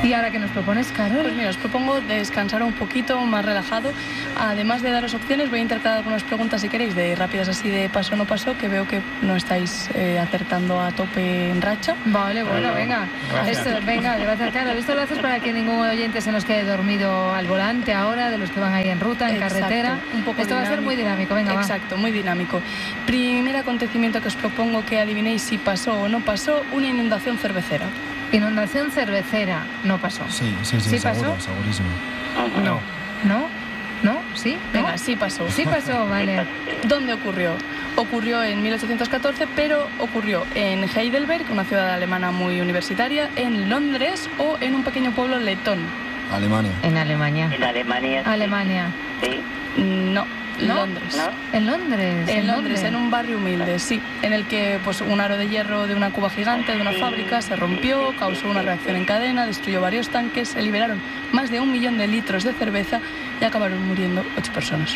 ¿Y ahora qué nos propones, Carol? Pues mira, os propongo descansar un poquito, más relajado. Además de daros opciones, voy a intercalar algunas preguntas, si queréis, de rápidas así de paso o no paso, que veo que no estáis acertando a tope en racha. Vale, bueno, venga. Gracias. Venga, gracias, Carol. Esto lo haces para que ningún oyente se nos quede dormido al volante ahora, de los que van ahí en ruta, en carretera. Un poco Esto va a ser muy dinámico, venga, Exacto, muy dinámico. Primer acontecimiento que os propongo que adivinéis si pasó o no pasó, una inundación cervecera. Inundación cervecera. No pasó. Sí, ¿Sí pasó? seguro, segurísimo. No. ¿No? ¿No? ¿Sí? ¿No? Venga, sí pasó. Sí pasó, vale. ¿Dónde ocurrió? Ocurrió en 1814, pero ocurrió en Heidelberg, una ciudad alemana muy universitaria, en Londres o en un pequeño pueblo letón. Alemania. En Alemania. En Alemania. Alemania. Sí. No. ¿No? Londres. ¿No? En Londres. En Londres, en un barrio humilde, sí, en el que pues un aro de hierro de una cuba gigante de una fábrica se rompió, causó una reacción en cadena, destruyó varios tanques, se liberaron más de 1 millón de litros de cerveza y acabaron muriendo 8 personas.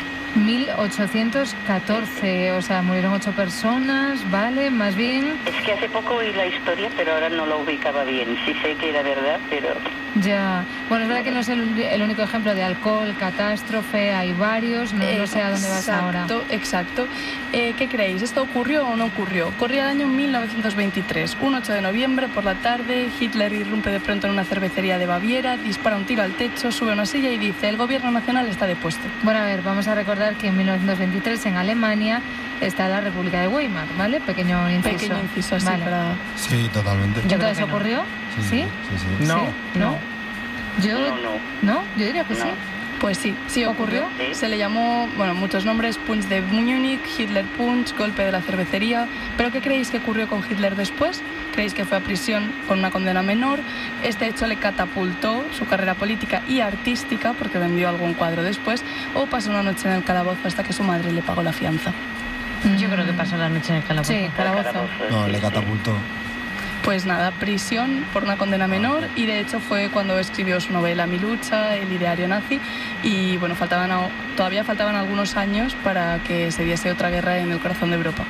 1814, o sea, murieron 8 personas, vale, más bien. Es que hace poco oí la historia, pero ahora no la ubicaba bien. Sí sé que era verdad, pero... Ya. Bueno, es verdad que no es el único ejemplo de alcohol, catástrofe, hay varios, no sé a dónde vas ahora. Exacto. ¿Qué creéis? ¿Esto ocurrió o no ocurrió? Corría el año 1923, un 8 de noviembre por la tarde, Hitler irrumpe de pronto en una cervecería de Baviera, dispara un tiro al techo, sube a una silla y dice: el gobierno nacional está depuesto. Bueno, a ver, vamos a recordar que en 1923 en Alemania está la República de Weimar, ¿vale? Pequeño inciso así vale. para... Sí, totalmente. ¿Entonces ocurrió? ¿Sí? Sí. No. Yo diría que sí. Pues sí ocurrió. ¿Sí? Se le llamó, muchos nombres: Punch de Múnich, Hitler Punch, golpe de la cervecería. ¿Pero qué creéis que ocurrió con Hitler después? ¿Creéis que fue a prisión con una condena menor? Este hecho le catapultó su carrera política y artística, porque vendió algún cuadro después, o pasó una noche en el calabozo hasta que su madre le pagó la fianza. Yo creo que pasó la noche en el calabozo. Sí, calabozo. No, le catapultó. Pues nada, prisión por una condena menor, y de hecho fue cuando escribió su novela Mi lucha, el ideario nazi, y bueno, todavía faltaban algunos años para que se diese otra guerra en el corazón de Europa.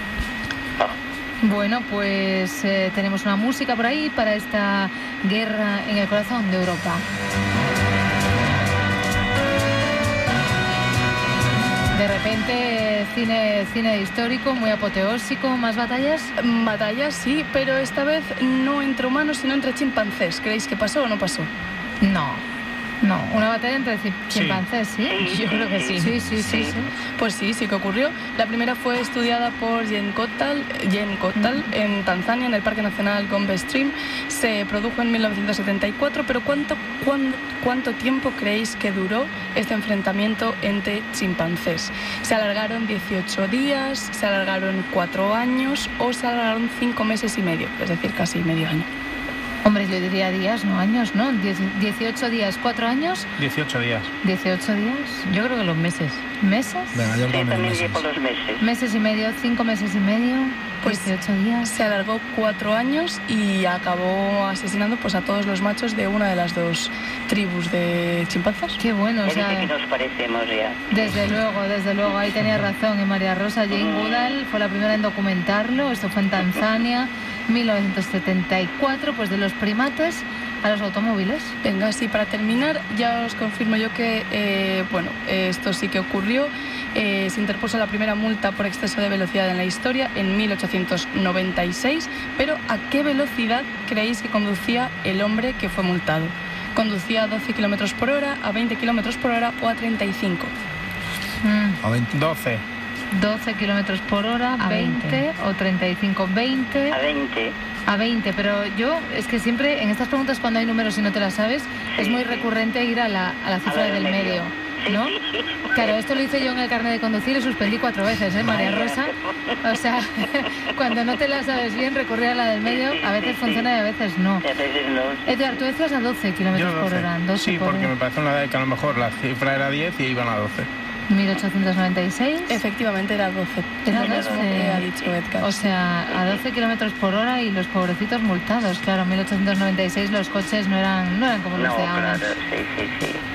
Bueno, pues tenemos una música por ahí para esta guerra en el corazón de Europa. De repente, cine histórico, muy apoteósico, ¿más batallas? Batallas, sí, pero esta vez no entre humanos, sino entre chimpancés. ¿Creéis que pasó o no pasó? No, una batalla entre chimpancés, ¿sí? Yo creo que sí. Sí. Pues sí que ocurrió. La primera fue estudiada por Jane Goodall en Tanzania, en el Parque Nacional Gombe Stream. Se produjo en 1974, pero ¿cuánto tiempo creéis que duró este enfrentamiento entre chimpancés? ¿Se alargaron 18 días, se alargaron 4 años o se alargaron 5 meses y medio? Es decir, casi medio año. Hombre, yo diría días, no años, ¿no? 18 días, 4 años. 18 días. 18 días. Yo creo que los meses. ¿Meses? Venga, yo Sí, también también meses. llevo los meses. Meses y medio, 5 meses y medio, Pues 18 días. Se alargó 4 años y acabó asesinando pues a todos los machos de una de las 2 tribus de chimpancés. Qué bueno, o Ya sea... dice que nos parecemos ya. Desde luego, ahí tenía razón. Y María Rosa Jane Goodall fue la primera en documentarlo. Esto fue en Tanzania, 1974, pues de los primates a los automóviles. Venga, sí, para terminar, ya os confirmo yo que, esto sí que ocurrió. Se interpuso la primera multa por exceso de velocidad en la historia en 1896, pero ¿a qué velocidad creéis que conducía el hombre que fue multado? ¿Conducía a 12 km por hora, a 20 km por hora o a 35? A 20. 12. 12 kilómetros por hora, A 20 o 35, 20. A 20. A 20, pero yo es que siempre en estas preguntas cuando hay números y no te las sabes, es muy recurrente ir a la cifra del del medio, Sí, ¿no? sí. Claro, esto lo hice yo en el carnet de conducir y suspendí 4 veces, María Rosa. O sea, cuando no te la sabes bien, recurrir a la del medio, a veces funciona y a veces no. A veces no. Edgar, tú decías a 12 Yo kilómetros por 12. hora, 12 Sí, por porque me parece una edad que a lo mejor la cifra era 10 y iban a 12. 1896. Efectivamente era 12. Era Lo mismo 12. que ha dicho Edgar. O sea, a 12 kilómetros por hora y los pobrecitos multados. Claro, en 1896 los coches no eran como los No, de ahora. claro, sí.